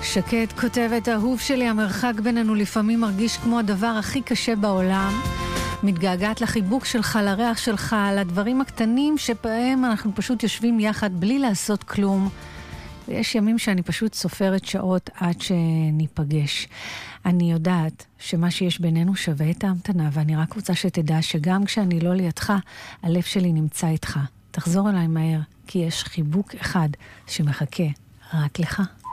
שקט כותבת, אהוב שלי, המרחק בינינו לפעמים מרגיש כמו הדבר הכי קשה בעולם. מתגעגעת לחיבוק שלך, לריח שלך, לדברים הקטנים שבהם אנחנו פשוט יושבים יחד בלי לעשות כלום. ויש ימים שאני פשוט סופרת שעות עד שניפגש. אני יודעת שמה שיש בינינו שווה את ההמתנה, ואני רק רוצה שתדע שגם כשאני לא לידך, הלב שלי נמצא איתך. תחזור אליי מהר, כי יש חיבוק אחד שמחכה רק לך.